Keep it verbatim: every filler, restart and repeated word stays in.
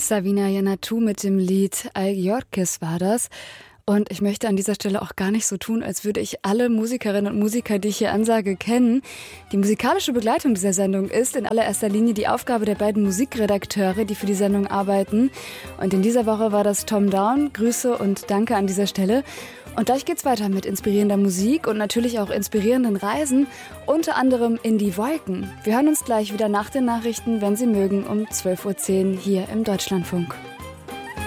Savina Yannatu mit dem Lied Agiorkis war das. Und ich möchte an dieser Stelle auch gar nicht so tun, als würde ich alle Musikerinnen und Musiker, die ich hier ansage, kennen. Die musikalische Begleitung dieser Sendung ist in allererster Linie die Aufgabe der beiden Musikredakteure, die für die Sendung arbeiten. Und in dieser Woche war das Tom Down. Grüße und Danke an dieser Stelle. Und gleich geht's weiter mit inspirierender Musik und natürlich auch inspirierenden Reisen, unter anderem in die Wolken. Wir hören uns gleich wieder nach den Nachrichten, wenn Sie mögen, um zwölf Uhr zehn hier im Deutschlandfunk.